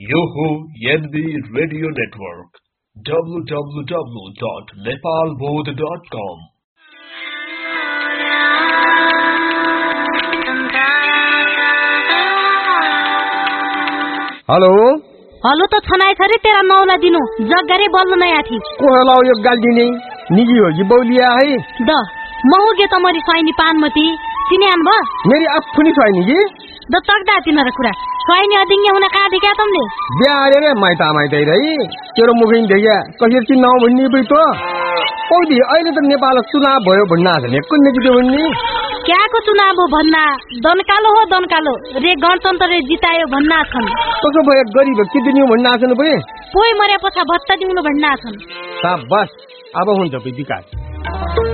यो हो NB radio network www.nepalbodh.com। Hello hello त छनाइ छ रे तेरा नौला दिनु जग्गारे बोल्नु नयाँ थी को लाओ यो गाल दिने निजी हो कि बौलिया है द महुगे त मरी स्वाइनी पानमती चिन्यान भ मेरी अफुनी स्वाइनी की द तक्दा तिन र कुरा स्वाइनी अधिङ्गे हुन कहाँ देखा तमले बिहा रे माइता माइतै रही तेरो मुखिन देखा कसरी चिन्न भन्ने पै त औदी अहिले त नेपाल चुनाव भयो भन्ना भने कुन जित्यो भन्ने क्याको चुनाव हो भन्ना दनकालो हो दनकालो रे गणतन्त्र रे जितायो भन्ना छन् कसो भयो गरीब के दिनु भन्ना छन् बे कोही मरे पछि भत्ता दिउनु भन्ना छन् बस अब हुन्छ विकास